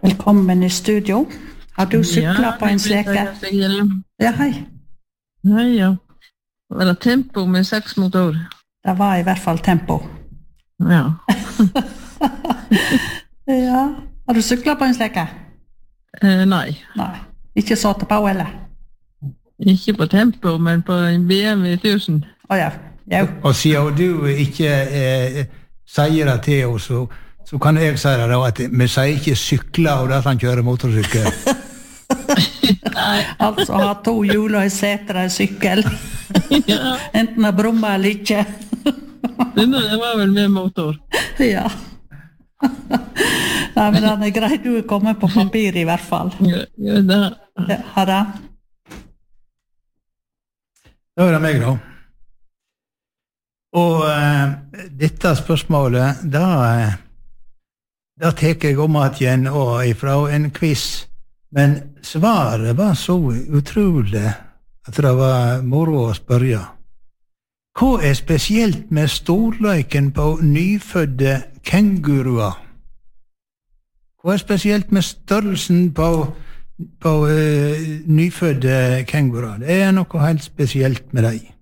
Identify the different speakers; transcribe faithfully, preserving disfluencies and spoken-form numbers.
Speaker 1: Velkommen i studio. Har du cyklet ja, på en sleke? Ja, hei.
Speaker 2: Hei, ja. Var det tempo med seks motor?
Speaker 1: Det var i hvert fall tempo.
Speaker 2: Ja.
Speaker 1: Ja. Har du cyklet på en sleke?
Speaker 2: Eh, nei.
Speaker 1: Nei. Ikke satt på, eller?
Speaker 2: Ikke på tempo, men på en B M W tusen.
Speaker 1: Å ja. Ja.
Speaker 3: Og siden du ikke eh, sier det til oss, så, så kan jeg si det da, at vi sier ikke sykler og at han kjører motorsykkel.
Speaker 1: Altså ha to hjul og en seter og en sykkel.
Speaker 2: Ja.
Speaker 1: Enten er brumma eller ikke.
Speaker 2: Det var vel med motor.
Speaker 1: Ja. Nei, men den er grei. Du er kommet på papir i hvert fall.
Speaker 2: Ja, ja det.
Speaker 1: Ja, har det?
Speaker 3: Da er det meg da. Og uh, dette spørsmålet, da, da teker jeg om at igjen og ifra en quiz. Men svaret var så utrolig at det var moro å spørre. Hva er spesielt med storløyken på nyfødde kenguruer? Hva er spesielt med størrelsen på, på uh, nyfødde kenguruer? Det er noe helt spesielt med dem.